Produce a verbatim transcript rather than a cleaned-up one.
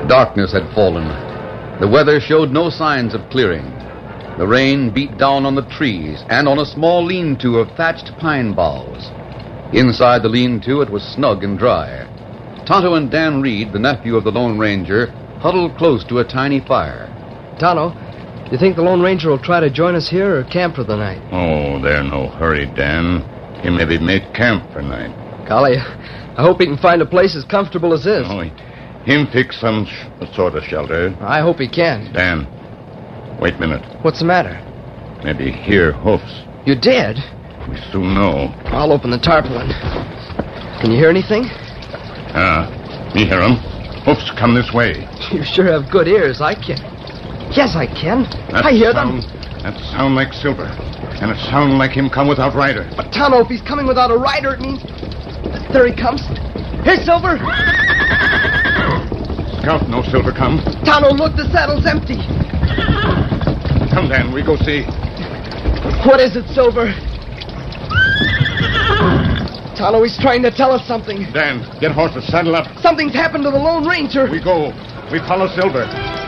Darkness had fallen. The weather showed no signs of clearing. The rain beat down on the trees and on a small lean-to of thatched pine boughs. Inside the lean-to, it was snug and dry. Tonto and Dan Reed, the nephew of the Lone Ranger, huddled close to a tiny fire. Tonto, you think the Lone Ranger will try to join us here or camp for the night? Oh, there's no hurry, Dan. He maybe make camp for night. Golly, I hope he can find a place as comfortable as this. Oh, he, him fix some sh- sort of shelter. I hope he can. Dan, wait a minute. What's the matter? Maybe hear hoofs. You did? We soon know. I'll open the tarpaulin. Can you hear anything? Ah, me hear 'em. Hoofs come this way. You sure have good ears. I can. Yes, I can. That I hear sound, them. That sound like Silver. And it sound like him come without rider. But Tonto, if he's coming without a rider, it means... There he comes. Here's Silver. Scout, no Silver come. Tonto, look, the saddle's empty. Come, Dan, we go see. What is it, Silver? Tonto, he's trying to tell us something. Dan, get horses, saddle up. Something's happened to the Lone Ranger. We go. We follow Silver.